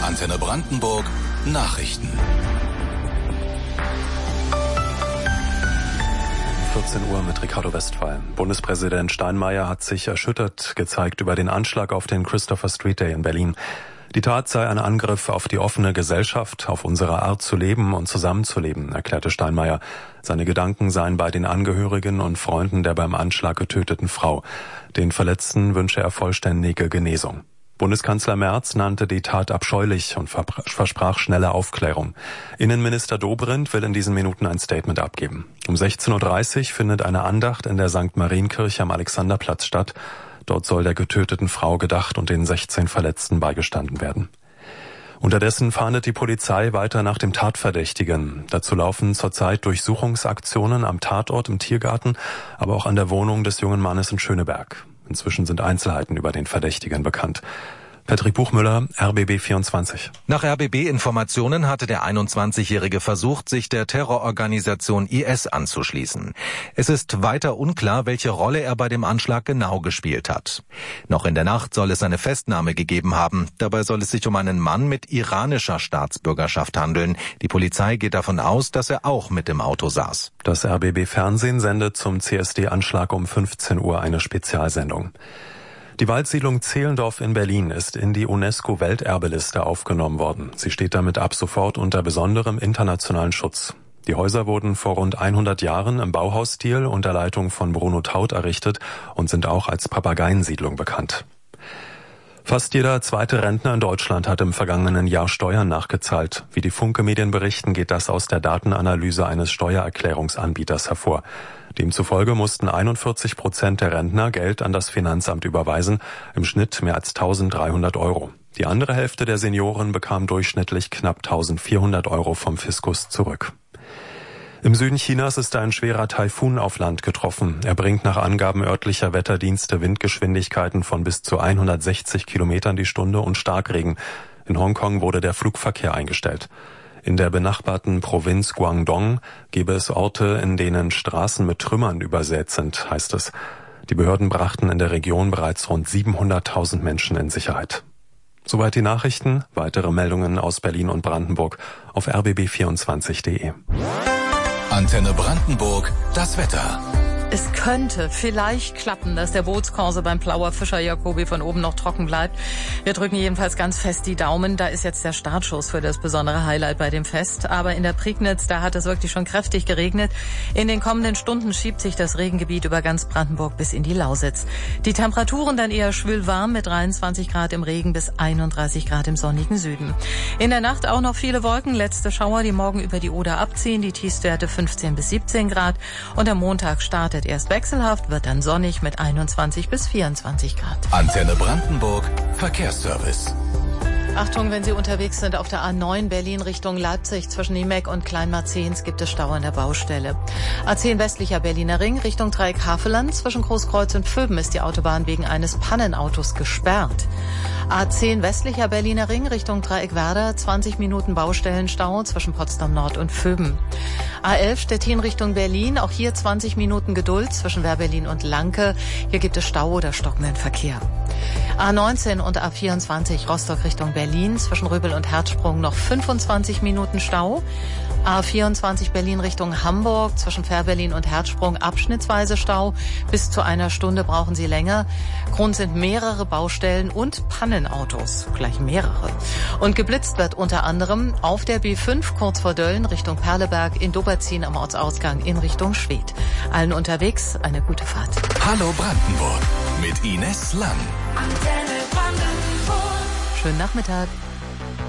Antenne Brandenburg Nachrichten. 14 Uhr mit Ricardo Westphal. Bundespräsident Steinmeier hat sich erschüttert gezeigt über den Anschlag auf den Christopher Street Day in Berlin. Die Tat sei ein Angriff auf die offene Gesellschaft, auf unsere Art zu leben und zusammenzuleben, erklärte Steinmeier. Seine Gedanken seien bei den Angehörigen und Freunden der beim Anschlag getöteten Frau. Den Verletzten wünsche er vollständige Genesung. Bundeskanzler Merz nannte die Tat abscheulich und versprach schnelle Aufklärung. Innenminister Dobrindt will in diesen Minuten ein Statement abgeben. Um 16.30 Uhr findet eine Andacht in der St. Marienkirche am Alexanderplatz statt. Dort soll der getöteten Frau gedacht und den 16 Verletzten beigestanden werden. Unterdessen fahndet die Polizei weiter nach dem Tatverdächtigen. Dazu laufen zurzeit Durchsuchungsaktionen am Tatort im Tiergarten, aber auch an der Wohnung des jungen Mannes in Schöneberg. Inzwischen sind Einzelheiten über den Verdächtigen bekannt. Patrick Buchmüller, RBB 24. Nach RBB-Informationen hatte der 21-Jährige versucht, sich der Terrororganisation IS anzuschließen. Es ist weiter unklar, welche Rolle er bei dem Anschlag genau gespielt hat. Noch in der Nacht soll es eine Festnahme gegeben haben. Dabei soll es sich um einen Mann mit iranischer Staatsbürgerschaft handeln. Die Polizei geht davon aus, dass er auch mit im Auto saß. Das RBB-Fernsehen sendet zum CSD-Anschlag um 15 Uhr eine Spezialsendung. Die Waldsiedlung Zehlendorf in Berlin ist in die UNESCO-Welterbeliste aufgenommen worden. Sie steht damit ab sofort unter besonderem internationalen Schutz. Die Häuser wurden vor rund 100 Jahren im Bauhausstil unter Leitung von Bruno Taut errichtet und sind auch als Papageiensiedlung bekannt. Fast jeder zweite Rentner in Deutschland hat im vergangenen Jahr Steuern nachgezahlt. Wie die Funke-Medien berichten, geht das aus der Datenanalyse eines Steuererklärungsanbieters hervor. Demzufolge mussten 41% der Rentner Geld an das Finanzamt überweisen, im Schnitt mehr als 1.300 Euro. Die andere Hälfte der Senioren bekam durchschnittlich knapp 1.400 Euro vom Fiskus zurück. Im Süden Chinas ist ein schwerer Taifun auf Land getroffen. Er bringt nach Angaben örtlicher Wetterdienste Windgeschwindigkeiten von bis zu 160 Kilometern die Stunde und Starkregen. In Hongkong wurde der Flugverkehr eingestellt. In der benachbarten Provinz Guangdong gebe es Orte, in denen Straßen mit Trümmern übersät sind, heißt es. Die Behörden brachten in der Region bereits rund 700.000 Menschen in Sicherheit. Soweit die Nachrichten. Weitere Meldungen aus Berlin und Brandenburg auf rbb24.de. Antenne Brandenburg, das Wetter. Es könnte vielleicht klappen, dass der Bootskorso beim Plauer Fischer Jacobi von oben noch trocken bleibt. Wir drücken jedenfalls ganz fest die Daumen. Da ist jetzt der Startschuss für das besondere Highlight bei dem Fest. Aber in der Prignitz, da hat es wirklich schon kräftig geregnet. In den kommenden Stunden schiebt sich das Regengebiet über ganz Brandenburg bis in die Lausitz. Die Temperaturen dann eher schwülwarm mit 23 Grad im Regen bis 31 Grad im sonnigen Süden. In der Nacht auch noch viele Wolken, letzte Schauer, die morgen über die Oder abziehen. Die Tiefstwerte 15 bis 17 Grad. Und am Montag startet erst wechselhaft, wird dann sonnig mit 21 bis 24 Grad. Antenne Brandenburg, Verkehrsservice. Achtung, wenn Sie unterwegs sind auf der A9 Berlin Richtung Leipzig zwischen Niemek und Kleinmarzehns gibt es Stau an der Baustelle. A10 westlicher Berliner Ring Richtung Dreieck Havelland zwischen Großkreuz und Vöben ist die Autobahn wegen eines Pannenautos gesperrt. A10 westlicher Berliner Ring Richtung Dreieck Werder 20 Minuten Baustellenstau zwischen Potsdam Nord und Vöben. A11 Stettin Richtung Berlin, auch hier 20 Minuten Geduld zwischen Wehrberlin und Lanke. Hier gibt es Stau oder stockenden Verkehr. A19 und A24 Rostock Richtung Berlin zwischen Röbel und Herzsprung noch 25 Minuten Stau. A24 Berlin Richtung Hamburg zwischen Fährberlin und Herzsprung abschnittsweise Stau. Bis zu einer Stunde brauchen Sie länger. Grund sind mehrere Baustellen und Pannenautos. Gleich mehrere. Und geblitzt wird unter anderem auf der B5 kurz vor Dölln Richtung Perleberg, in Doberzin am Ortsausgang in Richtung Schwedt. Allen unterwegs eine gute Fahrt. Hallo Brandenburg mit Ines Lang. Schönen Nachmittag.